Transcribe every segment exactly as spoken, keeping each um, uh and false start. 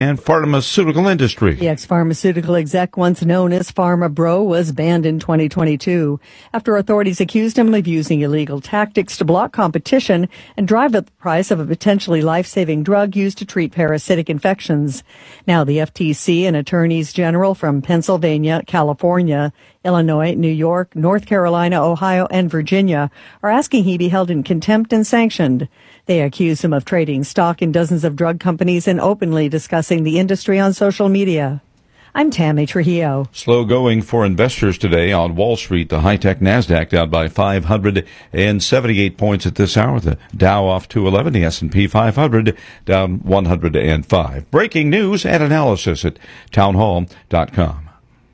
and pharmaceutical industry. The ex-pharmaceutical exec, once known as Pharma Bro, was banned in twenty twenty-two after authorities accused him of using illegal tactics to block competition and drive up the price of a potentially life-saving drug used to treat parasitic infections. Now the F T C and attorneys general from Pennsylvania, California, Illinois, New York, North Carolina, Ohio, and Virginia are asking he be held in contempt and sanctioned. They accuse him of trading stock in dozens of drug companies and openly discussing the industry on social media. I'm Tammy Trujillo. Slow going for investors today on Wall Street. The high-tech NASDAQ down by five hundred seventy-eight points at this hour. The Dow off two eleven. The S and P five hundred down one hundred five. Breaking news and analysis at townhall dot com.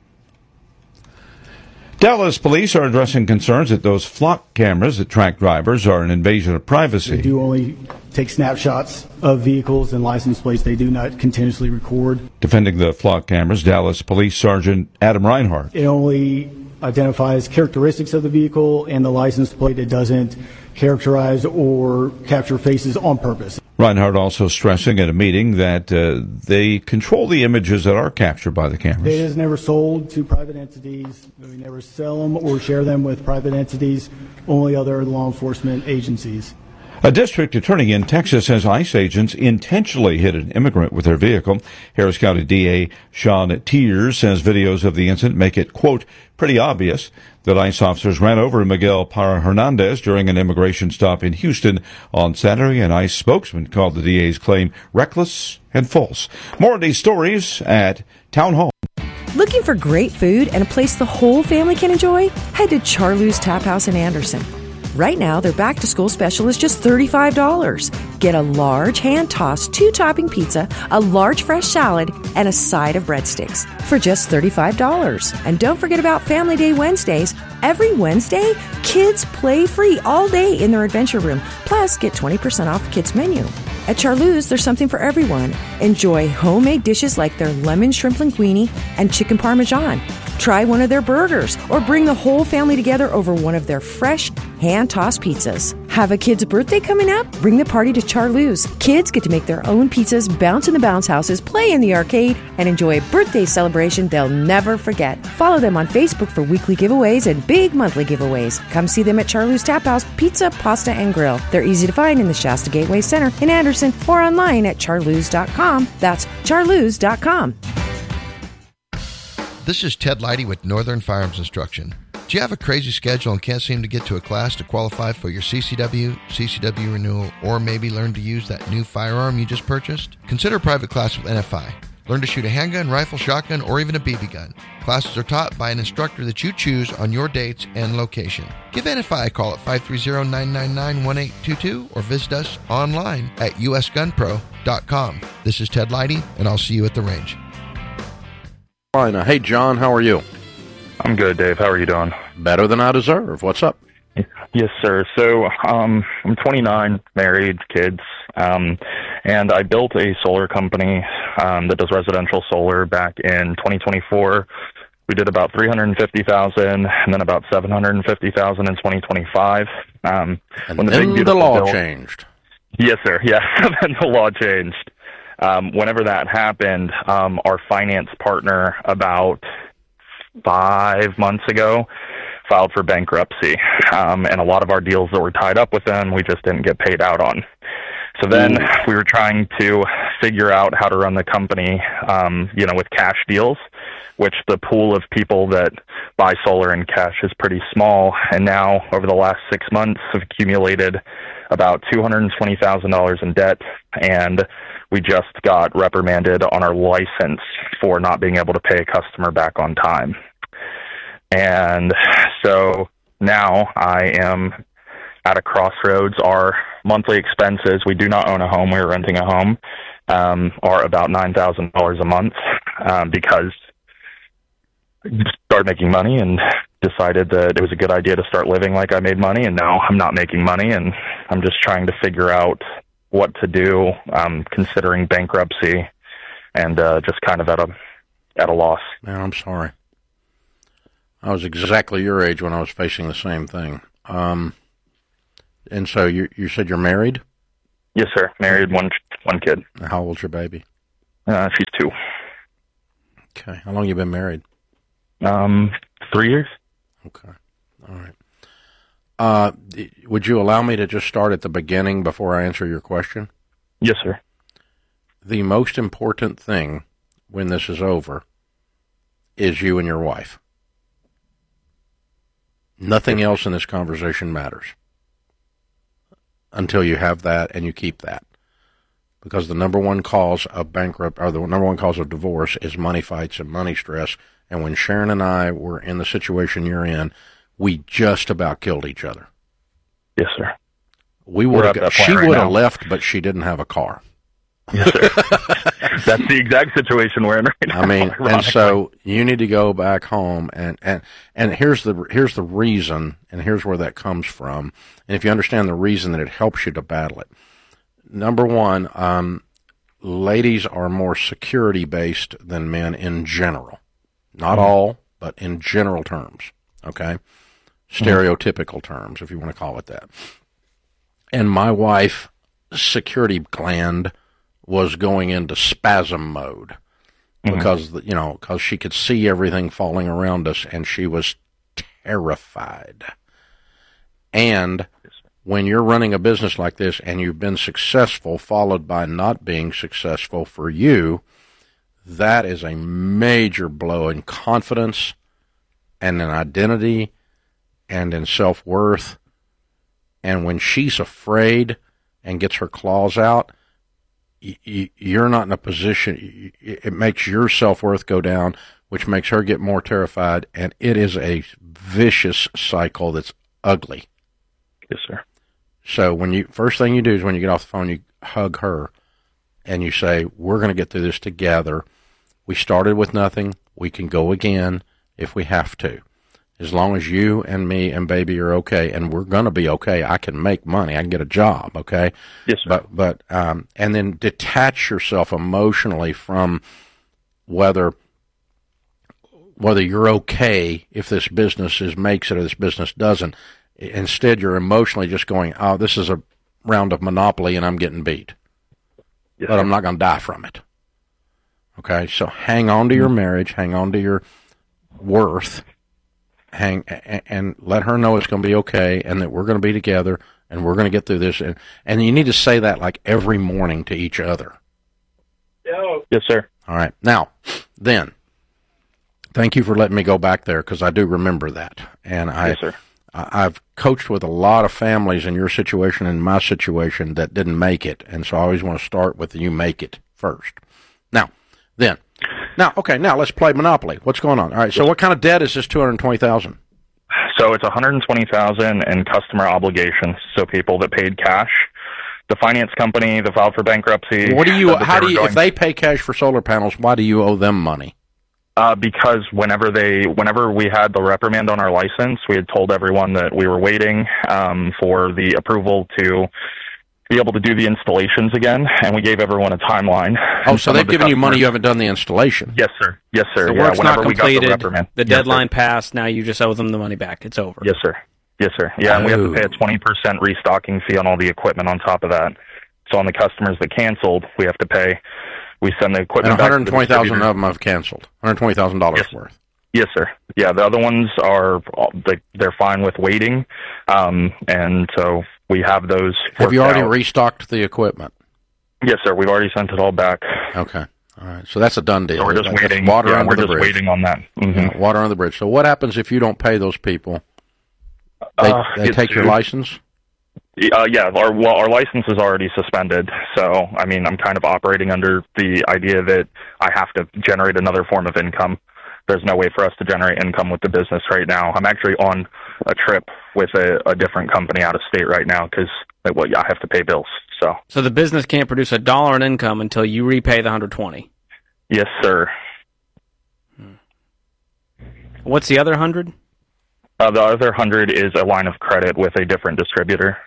Dallas police are addressing concerns that those flock cameras that track drivers are an invasion of privacy. They do only take snapshots of vehicles and license plates. They do not continuously record. Defending the flock cameras, Dallas Police Sergeant Adam Reinhardt. It only identifies characteristics of the vehicle and the license plate. It doesn't characterize or capture faces on purpose. Reinhardt also stressing at a meeting that uh, they control the images that are captured by the cameras. Data is never sold to private entities. We never sell them or share them with private entities, only other law enforcement agencies. A district attorney in Texas says ICE agents intentionally hit an immigrant with their vehicle. Harris County D A Sean Tiers says videos of the incident make it, quote, pretty obvious that ICE officers ran over Miguel Parra Hernandez during an immigration stop in Houston on Saturday. An ICE spokesman called the D A's claim reckless and false. More of these stories at Town Hall. Looking for great food and a place the whole family can enjoy? Head to Charlie's Tap House in Anderson. Right now, their back-to-school special is just thirty-five dollars. Get a large hand-tossed two-topping pizza, a large fresh salad, and a side of breadsticks for just thirty-five dollars. And don't forget about Family Day Wednesdays. Every Wednesday, kids play free all day in their adventure room. Plus, get twenty percent off the kids' menu. At Charlie's, there's something for everyone. Enjoy homemade dishes like their lemon shrimp linguine and chicken parmesan. Try one of their burgers or bring the whole family together over one of their fresh hand-tossed pizzas. Have a kid's birthday coming up? Bring the party to Charlie's. Kids get to make their own pizzas, bounce in the bounce houses, play in the arcade, and enjoy a birthday celebration they'll never forget. Follow them on Facebook for weekly giveaways and big monthly giveaways. Come see them at Charlie's Tap House Pizza, Pasta, and Grill. They're easy to find in the Shasta Gateway Center in Anderson or online at charloos dot com. That's charloos dot com. This is Ted Leidy with Northern Firearms Instruction. Do you have a crazy schedule and can't seem to get to a class to qualify for your C C W, C C W renewal, or maybe learn to use that new firearm you just purchased? Consider a private class with N F I. Learn to shoot a handgun, rifle, shotgun, or even a B B gun. Classes are taught by an instructor that you choose on your dates and location. Give N F I a call at five three zero, nine nine nine, one eight two two or visit us online at u s gun pro dot com. This is Ted Leidy, and I'll see you at the range. Fine. Uh, hey, John, how are you? I'm good, Dave. How are you doing? Better than I deserve. What's up? Yes, sir. So um, I'm twenty-nine, married, kids, um, and I built a solar company um, that does residential solar back in twenty twenty-four. We did about three hundred fifty thousand dollars and then about seven hundred fifty thousand dollars in twenty twenty-five. Um, and when the then big, the law bill, changed. Yes, sir. Yes, and then the law changed. Um, whenever that happened, um, our finance partner about five months ago filed for bankruptcy. Um, and a lot of our deals that were tied up with them, we just didn't get paid out on. So then we were trying to figure out how to run the company, um, you know, with cash deals, which the pool of people that buy solar in cash is pretty small. And now over the last six months have accumulated about two hundred twenty thousand dollars in debt, and we just got reprimanded on our license for not being able to pay a customer back on time. And so now I am at a crossroads. Our monthly expenses, we do not own a home, we're renting a home, um, are about nine thousand dollars a month um, because I started making money and decided that it was a good idea to start living like I made money, and now I'm not making money, and I'm just trying to figure out what to do, um, considering bankruptcy, and uh, just kind of at a at a loss. Man, I'm sorry. I was exactly your age when I was facing the same thing. Um, and so you you said you're married? Yes, sir. Married, one one kid. How old's your baby? Uh, she's two. Okay. How long you been married? Um, three years. Okay. All right. Uh, would you allow me to just start at the beginning before I answer your question? Yes, sir. The most important thing when this is over is you and your wife. Nothing else in this conversation matters until you have that and you keep that. Because the number one cause of bankrupt, or the number one cause of divorce is money fights and money stress. And when Sharon and I were in the situation you're in, we just about killed each other. Yes, sir. We would have. Got, she right would have now. left, but she didn't have a car. Yes, sir. That's the exact situation we're in right now. I mean, and so you need to go back home, and, and, and here's the here's the reason, and here's where that comes from. And if you understand the reason, that it helps you to battle it. Number one, um, ladies are more security based than men in general. Not mm-hmm. all, but in general terms. Okay, stereotypical mm-hmm. terms, if you want to call it that. And my wife, security gland, was going into spasm mode because, mm-hmm. you know, because she could see everything falling around us, and she was terrified. And when you're running a business like this and you've been successful followed by not being successful for you, that is a major blow in confidence and in identity and in self-worth. And when she's afraid and gets her claws out, you're not in a position, it makes your self-worth go down, which makes her get more terrified, and it is a vicious cycle that's ugly. Yes, sir. So when you, first thing you do is when you get off the phone, you hug her, and you say, we're going to get through this together. We started with nothing. We can go again if we have to. As long as you and me and baby are okay, and we're going to be okay, I can make money. I can get a job, okay? Yes, sir. But, but um, and then detach yourself emotionally from whether whether you're okay if this business is makes it or this business doesn't. Instead, you're emotionally just going, oh, this is a round of Monopoly, and I'm getting beat. Yes, but sir. I'm not going to die from it. Okay? So hang on to your marriage. Hang on to your worth. Hang and let her know it's going to be okay, and that we're going to be together, and we're going to get through this. And, and you need to say that like every morning to each other. Yes, sir. All right. Now, then, thank you for letting me go back there, because I do remember that. And I, yes, sir. I, I've coached with a lot of families in your situation and my situation that didn't make it, and so I always want to start with you make it first. Now, then. Now, okay, now let's play Monopoly. What's going on? All right, so what kind of debt is this two hundred twenty thousand dollars? So it's one hundred twenty thousand dollars in customer obligations, so people that paid cash. The finance company that filed for bankruptcy. What do you, how do you, if they pay cash for solar panels, why do you owe them money? Uh, because whenever they, whenever we had the reprimand on our license, we had told everyone that we were waiting um, for the approval to be able to do the installations again, and we gave everyone a timeline. Oh, so they've the given you money, you haven't done the installation? Yes, sir. Yes, sir. The yeah, work's whenever not we completed, got the reprimand. the yes, deadline sir. passed, now you just owe them the money back. It's over. Yes, sir. Yes, sir. Yeah, oh. and we have to pay a twenty percent restocking fee on all the equipment on top of that. So on the customers that canceled, we have to pay, we send the equipment and back to the one hundred twenty thousand distributor. of them have canceled. one hundred twenty thousand dollars yes. worth. Yes, sir. Yeah, the other ones are, they're fine with waiting, um, and so we have those. Have you already out. restocked the equipment? Yes, sir. We've already sent it all back. Okay. All right. So that's a done deal. So we're just that's waiting. Water yeah, under we're the just bridge. waiting on that. Mm-hmm. Yeah, water under the bridge. So what happens if you don't pay those people? They, uh, they take your license? Uh, yeah, our well, our license is already suspended. So, I mean, I'm kind of operating under the idea that I have to generate another form of income. There's no way for us to generate income with the business right now. I'm actually on a trip with a, a different company out of state right now because, well, yeah, I have to pay bills. So, so the business can't produce a dollar in income until you repay the one hundred twenty. Yes, sir. Hmm. What's the other hundred? Uh, the other hundred is a line of credit with a different distributor.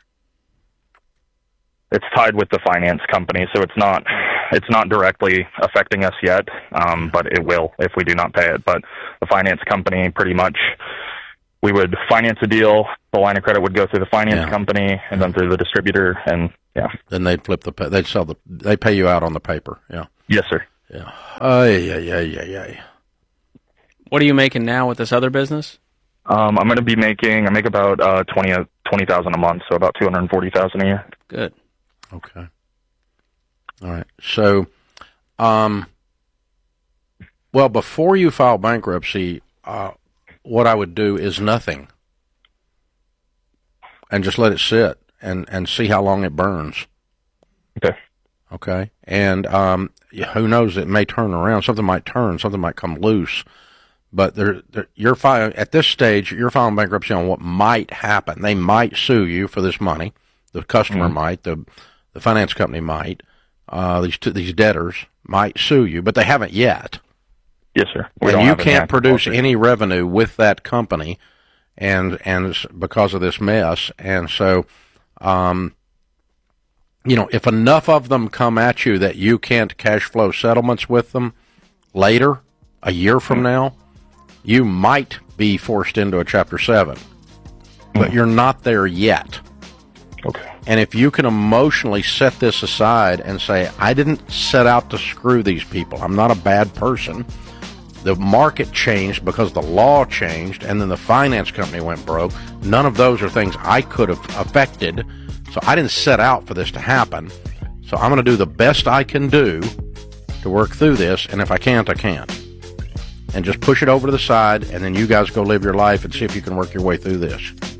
It's tied with the finance company, so it's not it's not directly affecting us yet, um, but it will if we do not pay it. But the finance company, pretty much, we would finance a deal, the line of credit would go through the finance yeah. company, and then through the distributor, and yeah. Then they'd flip the, they'd sell the, they pay you out on the paper, yeah. Yes, sir. Yeah. Uh, yeah, yeah, yeah, yeah. What are you making now with this other business? Um, I'm going to be making, I make about uh, twenty thousand a month, so about two hundred forty thousand dollars a year. Good. Okay. All right. So, um, well, before you file bankruptcy, uh, what I would do is nothing and just let it sit and, and see how long it burns. Okay. Okay. And um, who knows, it may turn around. Something might turn. Something might come loose. But they're, they're, you're filing, at this stage, you're filing bankruptcy on what might happen. They might sue you for this money. The customer mm-hmm. might. The the finance company might. Uh, these t- these debtors might sue you, but they haven't yet. Yes, sir. We and you can't produce any revenue with that company, and and because of this mess. And so, um, you know, if enough of them come at you that you can't cash flow settlements with them later, a year from mm-hmm. now, you might be forced into a Chapter seven, but mm-hmm. you're not there yet. Okay. And if you can emotionally set this aside and say, I didn't set out to screw these people. I'm not a bad person. The market changed because the law changed, and then the finance company went broke. None of those are things I could have affected. So I didn't set out for this to happen. So I'm going to do the best I can do to work through this, and if I can't, I can't. And just push it over to the side, and then you guys go live your life and see if you can work your way through this.